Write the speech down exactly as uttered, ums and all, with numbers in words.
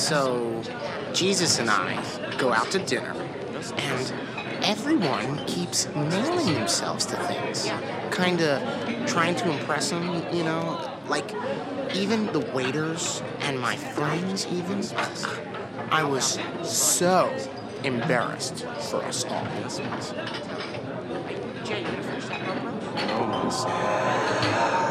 So, Jesus and I go out to dinner, and everyone keeps nailing themselves to things. Kinda trying to impress him, you know? Like, even the waiters and my friends, even. I was so embarrassed for us all. Almost.